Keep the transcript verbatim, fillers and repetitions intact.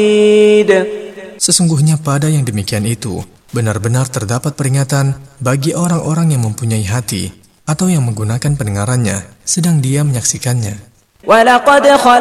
Sesungguhnya pada yang demikian itu, benar-benar terdapat peringatan bagi orang-orang yang mempunyai hati atau yang menggunakan pendengarannya sedang dia menyaksikannya.